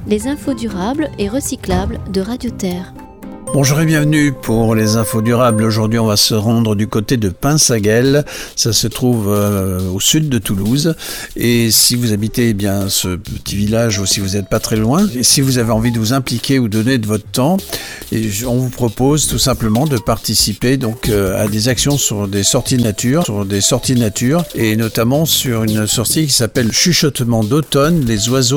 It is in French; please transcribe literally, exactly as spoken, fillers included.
les infos durables et recyclables de Radio Terre. Bonjour et bienvenue pour les infos durables. Aujourd'hui, on va se rendre du côté de Pinsaguel. Ça se trouve euh, au sud de Toulouse. Et si vous habitez eh bien ce petit village ou si vous n'êtes pas très loin, et si vous avez envie de vous impliquer ou donner de votre temps, et on vous propose tout simplement de participer donc euh, à des actions sur des sorties de nature, sur des sorties de nature, et notamment sur une sortie qui s'appelle Chuchotement d'automne, les oiseaux